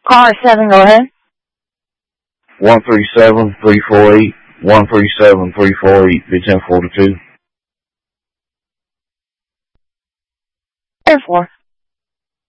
Car 7, go ahead. 137348, 137348, be 1042. 10-4.